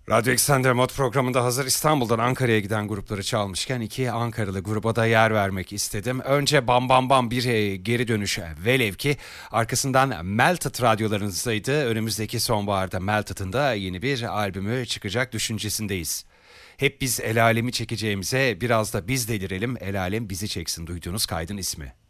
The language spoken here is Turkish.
Radyo Extender Mod programında hazır İstanbul'dan Ankara'ya giden grupları çalmışken iki Ankaralı gruba da yer vermek istedim. Önce Bam Bam Bam bir geri dönüş velev ki arkasından Melted radyolarınızdaydı. Önümüzdeki sonbaharda Melted'ın da yeni bir albümü çıkacak düşüncesindeyiz. Hep biz el alemi çekeceğimize biraz da biz delirelim, el alem bizi çeksin duyduğunuz kaydın ismi.